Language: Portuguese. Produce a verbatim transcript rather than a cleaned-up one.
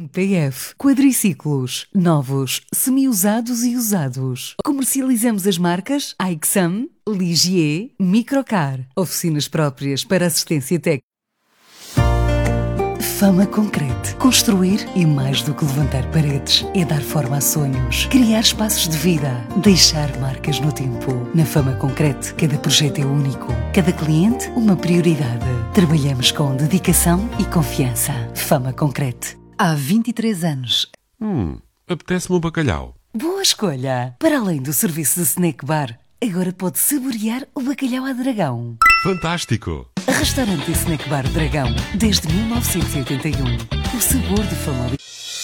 M P F, quadriciclos, novos, semi-usados e usados. Comercializamos as marcas Aixam, Ligier, Microcar. Oficinas próprias para assistência técnica. Fama Concrete. Construir e mais do que levantar paredes é dar forma a sonhos, criar espaços de vida, deixar marcas no tempo. Na Fama Concrete, cada projeto é único, cada cliente uma prioridade. Trabalhamos com dedicação e confiança. Fama Concrete. Há vinte e três anos. Hum, apetece-me um bacalhau. Boa escolha! Para além do serviço de snack bar, agora pode saborear o bacalhau à Dragão. Fantástico! Restaurante e Snack Bar Dragão, desde mil novecentos e oitenta e um. O sabor de família.